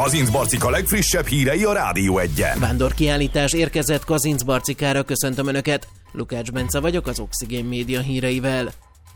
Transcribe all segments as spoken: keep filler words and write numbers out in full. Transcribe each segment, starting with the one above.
Kazincbarcika legfrissebb hírei a Rádió Egyen. Vándorkiállítás érkezett Kazincbarcikára, köszöntöm Önöket. Lukács Bence vagyok az Oxigén Média híreivel.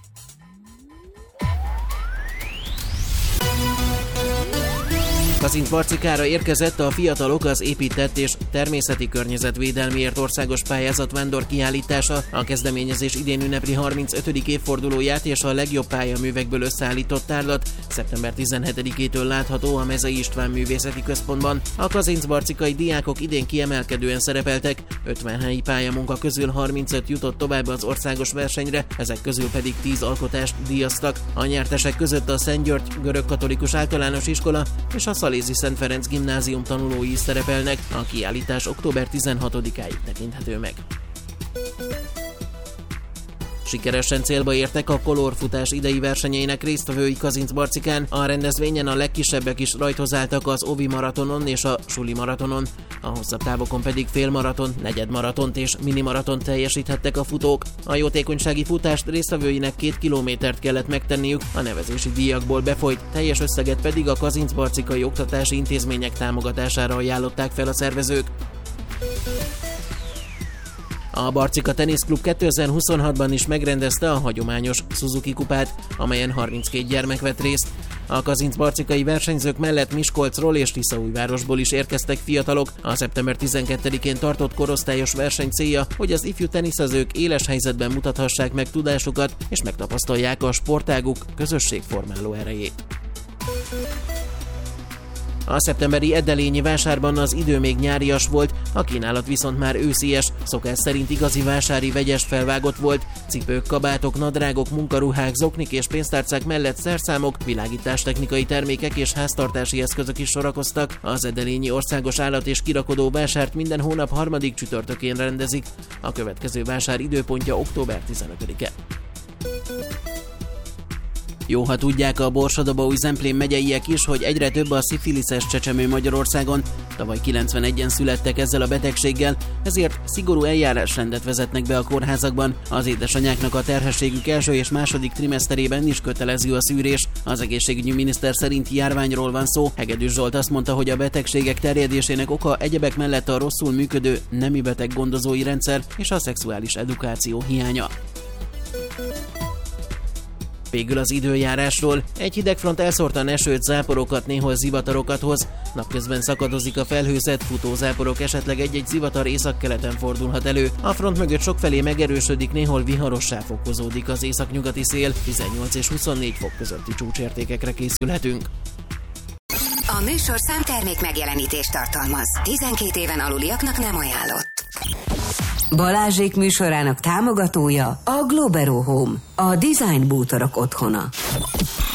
Kazincbarcikára érkezett a Fiatalok az épített és természeti környezetvédelmiért országos pályázat vándorkiállítása. A kezdeményezés idén ünnepli harmincötödik évfordulóját, és a legjobb pályaművekből összeállított tárlat szeptember tizenhetedikétől látható a Mezei István Művészeti Központban. A kazincbarcikai diákok idén kiemelkedően szerepeltek, ötven helyi pályamunka közül harmincöt jutott tovább az országos versenyre, ezek közül pedig tíz alkotást díjaztak. A nyertesek között a Szent György Görögkatolikus Általános Iskola és a Szalézi Szent Ferenc Gimnázium tanulói is szerepelnek. A kiállítás október tizenhatodikáig tekinthető meg. Sikeresen célba értek a kolorfutás idei versenyeinek résztvevői Kazincbarcikán. A rendezvényen a legkisebbek is rajtozáltak az Ovi maratonon és a Suli maratonon. A hosszabb távokon pedig félmaraton, negyedmaratont és minimaratont teljesíthettek a futók. A jótékonysági futást résztvevőinek két kilométert kellett megtenniük, a nevezési díjakból befolyt teljes összeget pedig a kazincbarcikai oktatási intézmények támogatására ajánlották fel a szervezők. A Barcika Teniszklub kétezer-huszonhatban is megrendezte a hagyományos Suzuki kupát, amelyen harminckét gyermek vett részt. A kazincbarcikai versenyzők mellett Miskolcról és Tiszaújvárosból is érkeztek fiatalok. A szeptember tizenkettedikén tartott korosztályos verseny célja, hogy az ifjú teniszezők éles helyzetben mutathassák meg tudásukat, és megtapasztalják a sportáguk közösségformáló erejét. A szeptemberi Edelényi vásárban az idő még nyárias volt, a kínálat viszont már őszies, szokás szerint igazi vásári vegyes felvágott volt. Cipők, kabátok, nadrágok, munkaruhák, zoknik és pénztárcák mellett szerszámok, világítástechnikai termékek és háztartási eszközök is sorakoztak. Az Edelényi Országos Állat- és Kirakodó vásárt minden hónap harmadik csütörtökén rendezik. A következő vásár időpontja október tizenötödike. Jó, ha tudják a Borsod-Abaúj-Zemplén megyeiek is, hogy egyre több a szifiliszes csecsemő Magyarországon. Tavaly kilencvenegyen születtek ezzel a betegséggel, ezért szigorú eljárásrendet vezetnek be a kórházakban. Az édesanyáknak a terhességük első és második trimeszterében is kötelező a szűrés. Az egészségügyi miniszter szerint járványról van szó. Hegedűs Zsolt azt mondta, hogy a betegségek terjedésének oka egyebek mellett a rosszul működő nemi beteg gondozói rendszer és a szexuális edukáció hiánya. Végül az időjárásról. Egy hidegfront elszórtan esőt, záporokat, néhol zivatarokat hoz. Napközben szakadozik a felhőzet, futózáporok, esetleg egy-egy zivatar északkeleten fordulhat elő. A front mögött sokfelé megerősödik, néhol viharossá fokozódik az északnyugati szél, tizennyolc és huszonnégy fok közötti csúcsértékekre készülhetünk. A műsorszám termék megjelenítést tartalmaz. tizenkét éven aluliaknak nem ajánlott. Balázsék műsorának támogatója a Globero Home, a design bútorok otthona.